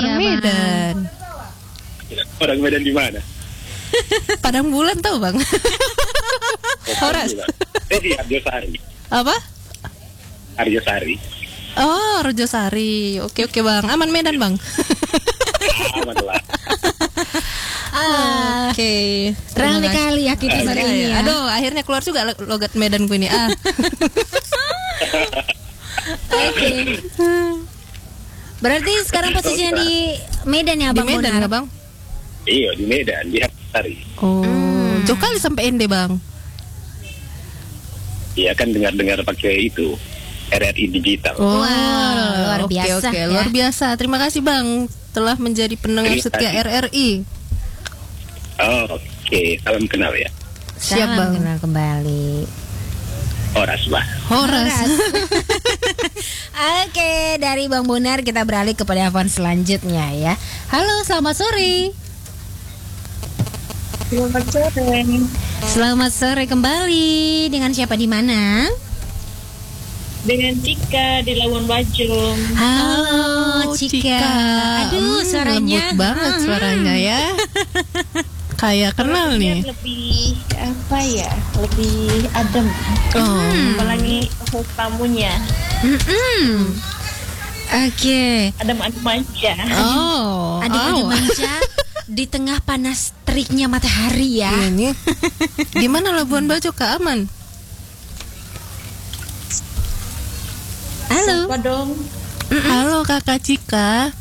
orang Medan. Orang Medan di mana? Padang Bulan tahu Bang? Horas. Di Arjosari. Apa? Arjosari. Oh, Rojosari. Oke Bang. Aman Medan Bang. Aman lah. Oke. Rame kali ya kita hari ini ya. Aduh, akhirnya keluar juga logat Medan gue ini. Oke. Berarti sekarang posisinya di Medan ya Bang Di Medan Bonar? nggak Bang? Iya, di Medan, di Arjosari. Oh, jauh kali sampai Ende Bang. Iya kan dengar pakai itu RRI digital. Oh, Wah, luar biasa Oke, ya. luar biasa. Terima kasih Bang telah menjadi pendengar Terima setia kasih. RRI. Oke, salam kenal ya. Siap Salam Bang. kenal kembali. Horas bah. Horas. Oke, dari Bang Bonar kita beralih kepada telepon selanjutnya ya. Halo, selamat sore. Selamat sore. Selamat sore kembali. Dengan siapa di mana? Dengan Cika di Labuan Bajo. Halo, Cika. Aduh, suaranya lembut banget suaranya ya. Kayak kenal nih. Lebih apa ya? Lebih adem. Oh. Apalagi host tamunya. Oke. Adem-adem aja. Oh. Adem-adem manja di tengah panas teriknya matahari ya. Ini di mana Labuan Bajo Kak aman? Halo. Siapa dong? Halo Kakak Cika.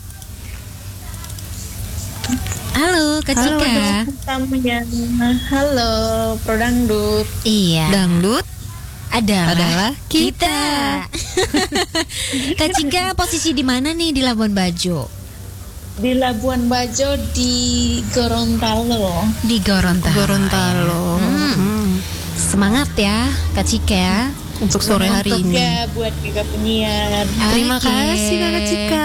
Halo, Kak Halo, Cika. Host tamunya. Halo, Prodangdut. Iya. Dangdut Adalah kita. Kak Cika posisi di mana nih di Labuan Bajo? Di Labuan Bajo di Gorontalo. Di Gorontalo. Gorontalo. Semangat ya, Kak Cika ya. Untuk sore hari Untuk ini. ya buat Giga penyiar. Terima Oke. kasih Kakak Cika.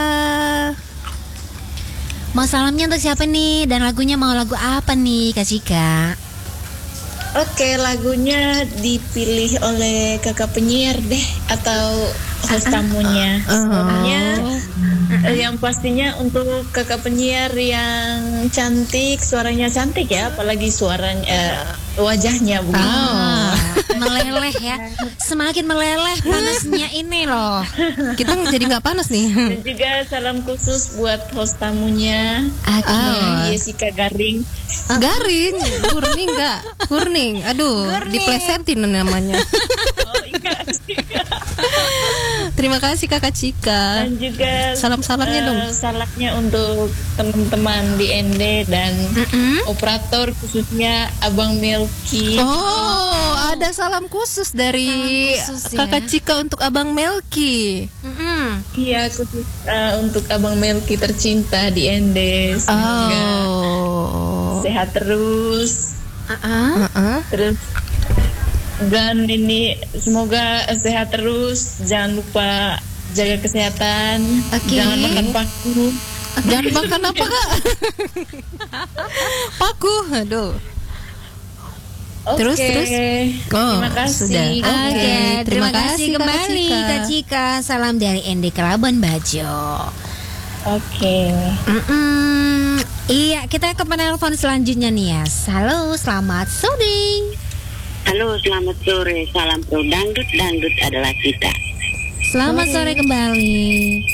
Mau salamnya untuk siapa nih? Dan lagunya mau lagu apa nih, Kak Cika? Oke, lagunya dipilih oleh kakak penyiar deh atau host tamunya. Soalnya yang pastinya untuk kakak penyiar yang cantik, suaranya cantik ya, apalagi suaranya wajahnya bukan. Meleleh ya. Semakin meleleh panasnya ini loh. Kita jadi nggak panas nih. Dan juga salam khusus buat host tamunya Jessica Garing. Garing, kurning nggak? Kurning. Aduh, diplesetin namanya. Oh iya. Terima kasih Kakak Cika. Dan juga Salam-salamnya dong. salamnya untuk teman-teman di ND dan operator khususnya Abang Melki. Oh, ada salam khusus dari Salam khusus ya. Kakak Cika untuk Abang Melki. Iya, khusus untuk Abang Melki tercinta di ND. Semoga Oh. sehat terus. Heeh. Terus dan ini semoga sehat terus. Jangan lupa jaga kesehatan. Oke. Jangan makan paku. Jangan makan apa Kak? Paku. Aduh. Terus, Oke. terus? Oh, Terima kasih. sudah. Oke, terima kasih Kakak kembali Cika. Kak Cika. Salam dari ND ke Labuan Bajo. Oke. Iya, kita ke penelpon selanjutnya nih ya. Halo, selamat sore. Halo, selamat sore. Salam pro dangdut, dangdut adalah kita. Selamat sore kembali.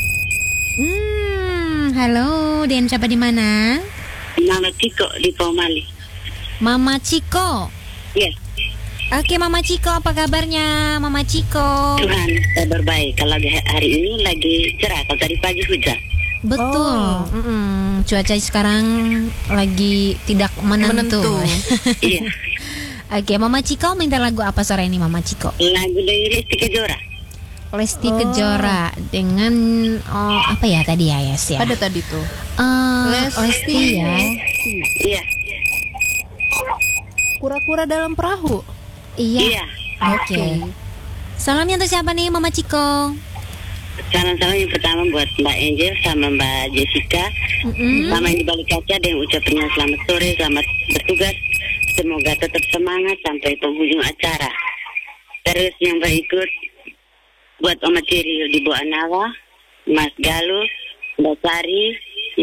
Halo, dan siapa di mana? Nama Ciko di Pomali. Mama Ciko. Ya, Oke, Mama Ciko, apa kabarnya, Mama Ciko? Tuhan kabar baik. Kalau hari ini lagi cerah, kalau tadi pagi hujan. Betul. Cuaca sekarang lagi tidak menentu. Iya, Oke, Mama Ciko minta lagu apa sore ini, Mama Ciko? lagu dari Lesti Kejora. Lesti Kejora dengan apa ya tadi ya, Yes ya? Ada tadi tuh. Lesti ya. Iya, Kura-kura dalam perahu. Iya. iya. Oke. Salamnya untuk siapa nih, Mama Ciko? Salam-salam yang pertama buat Mbak Angel sama Mbak Jessica. Sama yang di balik kaca dan ucapnya selamat sore, selamat bertugas. Semoga tetap semangat sampai penghujung acara. Terus yang berikut buat Oma Ciri di Boanawa, Mas Galuh, Mbak Sari,